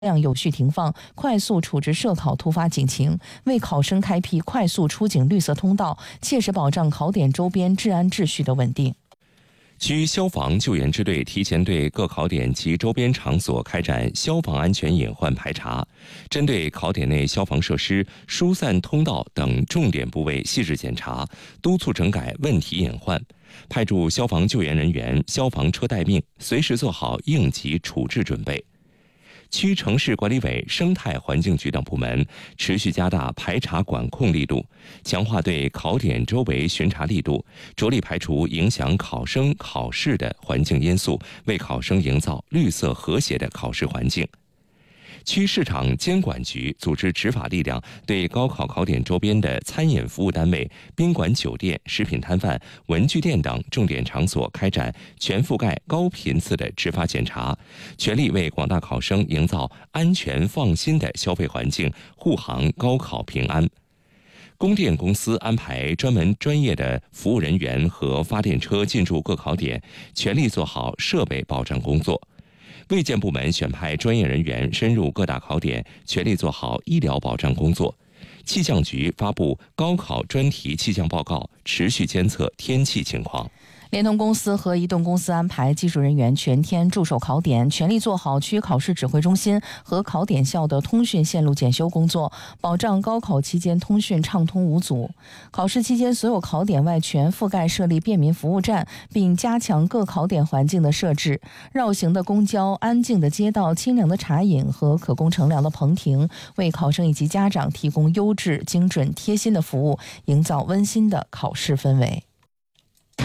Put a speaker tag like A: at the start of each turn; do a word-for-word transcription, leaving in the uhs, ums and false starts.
A: 量有序停放，快速处置涉考突发警情，为考生开辟快速出警绿色通道，切实保障考点周边治安秩序的稳定。
B: 区消防救援支队提前对各考点及周边场所开展消防安全隐患排查，针对考点内消防设施、疏散通道等重点部位细致检查，督促整改问题隐患，派驻消防救援人员、消防车待命，随时做好应急处置准备。区城市管理委、生态环境局等部门持续加大排查管控力度，强化对考点周围巡查力度，着力排除影响考生考试的环境因素，为考生营造绿色和谐的考试环境。区市场监管局组织执法力量，对高考考点周边的餐饮服务单位、宾馆酒店、食品摊贩、文具店等重点场所开展全覆盖、高频次的执法检查，全力为广大考生营造安全放心的消费环境，护航高考平安。供电公司安排专门专业的服务人员和发电车进驻各考点，全力做好设备保障工作。卫健部门选派专业人员深入各大考点，全力做好医疗保障工作。气象局发布高考专题气象报告，持续监测天气情况。
A: 联通公司和移动公司安排技术人员全天驻守考点，全力做好区考试指挥中心和考点校的通讯线路检修工作，保障高考期间通讯畅通无阻。考试期间，所有考点外全覆盖设立便民服务站，并加强各考点环境的设置，绕行的公交、安静的街道、清凉的茶饮和可供乘凉的棚亭，为考生以及家长提供优质、精准、贴心的服务，营造温馨的考试氛围。